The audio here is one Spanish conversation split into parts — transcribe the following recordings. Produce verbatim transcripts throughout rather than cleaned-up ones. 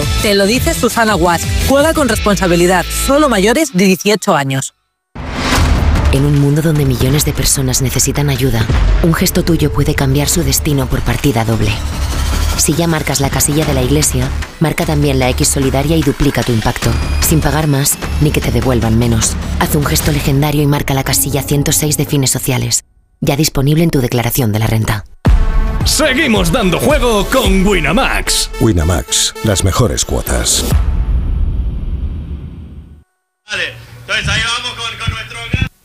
riesgo. Te lo dice Susana Guas. Juega con responsabilidad. Solo mayores de dieciocho años. En un mundo donde millones de personas necesitan ayuda, un gesto tuyo puede cambiar su destino por partida doble. Si ya marcas la casilla de la iglesia, marca también la X solidaria y duplica tu impacto, sin pagar más ni que te devuelvan menos. Haz un gesto legendario y marca la casilla ciento seis de Fines Sociales, ya disponible en tu declaración de la renta. Seguimos dando juego con Winamax. Winamax, las mejores cuotas. Vale, entonces ahí vamos con, con nuestro...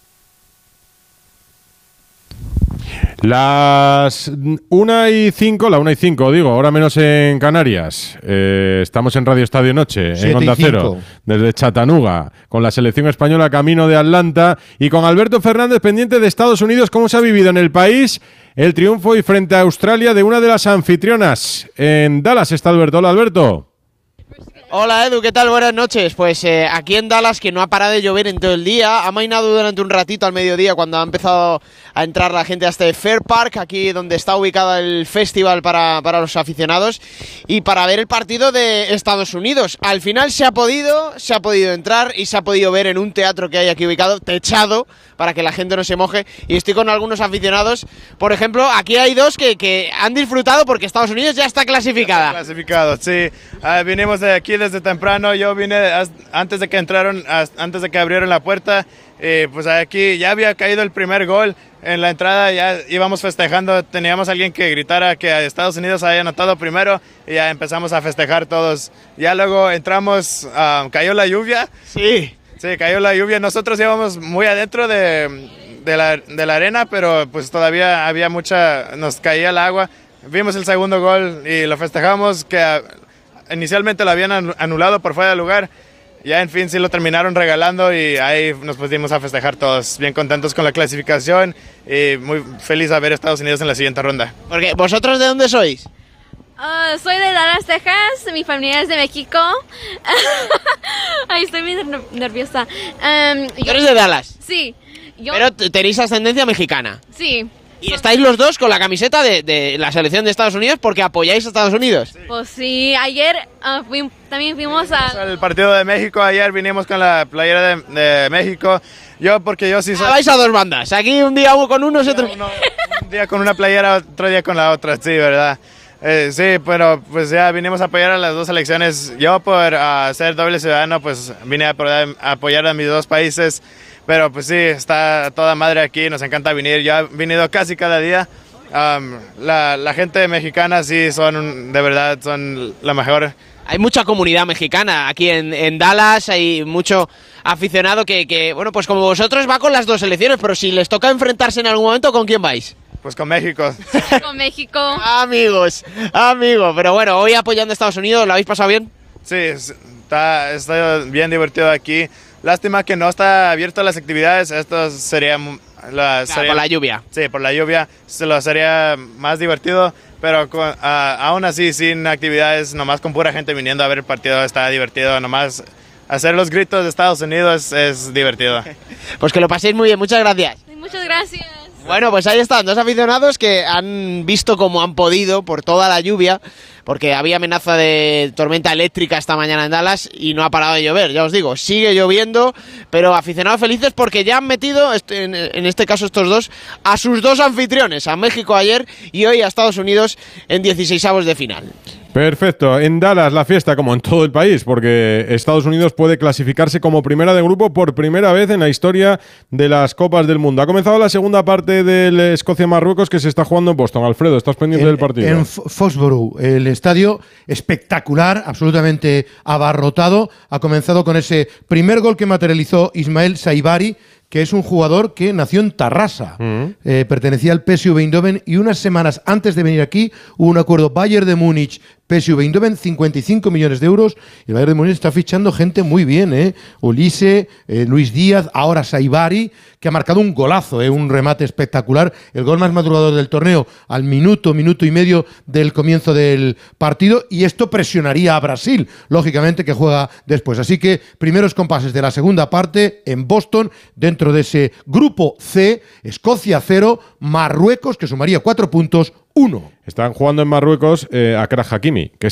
Las una y cinco, la una y cinco, digo, ahora menos en Canarias. Eh, estamos en Radio Estadio Noche, en Onda Cero, desde Chattanooga, con la selección española camino de Atlanta y con Alberto Fernández pendiente de Estados Unidos. ¿Cómo se ha vivido en el país el triunfo y frente a Australia de una de las anfitrionas? En Dallas está Alberto. Hola, Alberto. Hola Edu, ¿qué tal? Buenas noches. Pues eh, aquí en Dallas, que no ha parado de llover en todo el día, ha mainado durante un ratito al mediodía cuando ha empezado a entrar la gente a este Fair Park, aquí donde está ubicado el festival para, para los aficionados y para ver el partido de Estados Unidos. Al final se ha podido, se ha podido entrar y se ha podido ver en un teatro que hay aquí ubicado, techado, para que la gente no se moje, y estoy con algunos aficionados. Por ejemplo, aquí hay dos que, que han disfrutado porque Estados Unidos ya está clasificada. Ya está clasificado, sí. Uh, vinimos de aquí desde temprano, yo vine antes de que entraron, antes de que abrieron la puerta, y pues aquí ya había caído el primer gol en la entrada, ya íbamos festejando, teníamos a alguien que gritara que Estados Unidos había anotado primero y ya empezamos a festejar todos. Ya luego entramos, uh, cayó la lluvia. Sí. Sí, cayó la lluvia, nosotros íbamos muy adentro de, de, la, de la arena, pero pues todavía había mucha, nos caía el agua. Vimos el segundo gol y lo festejamos, que uh, inicialmente lo habían anulado por fuera de lugar. Ya en fin sí lo terminaron regalando y ahí nos pusimos a festejar todos, bien contentos con la clasificación y muy feliz de ver a Estados Unidos en la siguiente ronda. Porque ¿vosotros de dónde sois? Uh, soy de Dallas, Texas, mi familia es de México. Ay, estoy muy nerviosa. Um, ¿Tú eres de Dallas? Sí. Yo... Pero tenéis ascendencia mexicana. Sí. ¿Y estáis los dos con la camiseta de, de la selección de Estados Unidos porque apoyáis a Estados Unidos? Sí. Pues sí, ayer uh, fui, también fuimos a... al partido de México, ayer vinimos con la playera de, de México. Yo porque yo sí soy... Ah, vais a dos bandas, aquí un día con unos y otro... Uno, un día con una playera, otro día con la otra, sí, ¿verdad? Eh, sí, pero pues ya vinimos a apoyar a las dos selecciones. Yo por uh, ser doble ciudadano, pues vine a, a apoyar a mis dos países. Pero pues sí, está toda madre aquí, nos encanta venir. Yo he venido casi cada día. Um, la, la gente mexicana sí son, de verdad, son la mejor. Hay mucha comunidad mexicana aquí en, en Dallas, hay mucho aficionado que, que, bueno, pues como vosotros va con las dos selecciones, pero si les toca enfrentarse en algún momento, ¿con quién vais? Pues con México. Con México. Amigos, amigos. Pero bueno, hoy apoyando a Estados Unidos, ¿lo habéis pasado bien? Sí, está, está bien divertido aquí. Lástima que no está abierto a las actividades. Esto sería, la, claro, sería... por la lluvia. Sí, por la lluvia. Se lo sería más divertido. Pero con, uh, aún así, sin actividades, nomás con pura gente viniendo a ver el partido, está divertido. Nomás hacer los gritos de Estados Unidos es, es divertido. Pues que lo paséis muy bien. Muchas gracias. Muchas gracias. Bueno, pues ahí están, dos aficionados que han visto como han podido por toda la lluvia, porque había amenaza de tormenta eléctrica esta mañana en Dallas y no ha parado de llover, ya os digo, sigue lloviendo, pero aficionados felices porque ya han metido, en este caso estos dos, a sus dos anfitriones, a México ayer y hoy a Estados Unidos en dieciseisavos de final. Perfecto. En Dallas la fiesta como en todo el país, porque Estados Unidos puede clasificarse como primera de grupo por primera vez en la historia de las Copas del Mundo. Ha comenzado la segunda parte del Escocia-Marruecos que se está jugando en Boston. Alfredo, ¿estás pendiente en, del partido? En Foxborough, el estadio espectacular, absolutamente abarrotado. Ha comenzado con ese primer gol que materializó Ismael Saibari, que es un jugador que nació en Tarrasa, uh-huh. eh, pertenecía al P S V Eindhoven y unas semanas antes de venir aquí hubo un acuerdo Bayern de Múnich, P S V Eindhoven, cincuenta y cinco millones de euros, y el Bayern de Múnich está fichando gente muy bien, ¿eh? Ulisse, eh, Luis Díaz, ahora Saibari, que ha marcado un golazo, ¿eh? Un remate espectacular, el gol más madrugador del torneo al minuto, minuto y medio del comienzo del partido, y esto presionaría a Brasil, lógicamente, que juega después. Así que primeros compases de la segunda parte en Boston, dentro Dentro de ese grupo C, Escocia cero, Marruecos, que sumaría cuatro puntos, uno. Están jugando en Marruecos eh, Achraf Hakimi, que